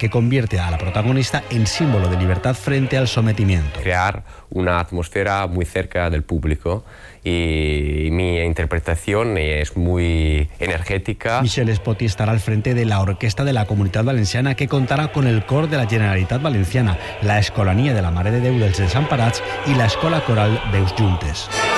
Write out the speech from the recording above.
que convierte a la protagonista en símbolo de libertad frente al sometimiento. Crear una atmósfera muy cerca del público y mi interpretación es muy energética. Michel Espoti estará al frente de la Orquesta de la Comunitat Valenciana, que contará con el cor de la Generalitat Valenciana, la Escolania de la Mare de Déu dels Desemparats y la Escola Coral Veus Juntes.